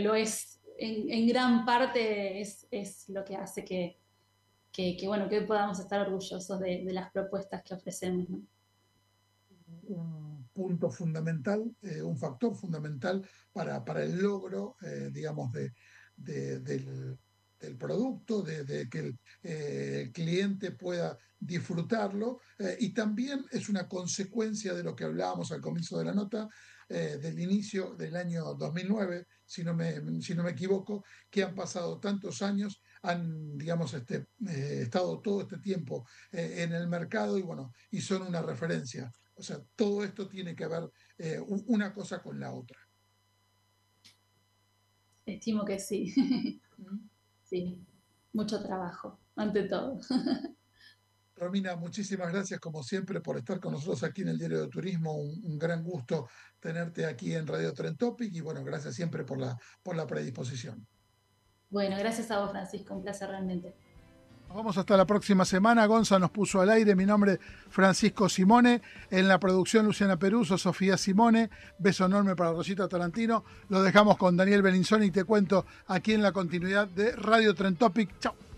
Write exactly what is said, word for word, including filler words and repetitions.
pero es, en, en gran parte es, es lo que hace que, que, que, bueno, que hoy podamos estar orgullosos de, de las propuestas que ofrecemos, ¿no? Un punto fundamental, eh, un factor fundamental para, para el logro, eh, digamos, de, de- del, del producto, de, de que el eh, cliente pueda disfrutarlo, eh, y también es una consecuencia de lo que hablábamos al comienzo de la nota, eh, del inicio del año dos mil nueve, si no me, si no me equivoco, que han pasado tantos años, han, digamos, este, eh, estado todo este tiempo eh, en el mercado y bueno, y son una referencia. O sea, todo esto tiene que ver eh, una cosa con la otra. Estimo que sí. Sí, mucho trabajo, ante todo. Romina, muchísimas gracias como siempre por estar con nosotros aquí en el Diario de Turismo. Un, un gran gusto tenerte aquí en Radio Trend Topic y bueno, gracias siempre por la, por la predisposición. Bueno, gracias a vos, Francisco, un placer realmente. Nos vamos hasta la próxima semana. Gonza nos puso al aire. Mi nombre es Francisco Simone. En la producción Luciana Peruso, Sofía Simone. Beso enorme para Rosita Tarantino. Lo dejamos con Daniel Belinzoni y te cuento aquí en la continuidad de Radio Trend Topic. Chao.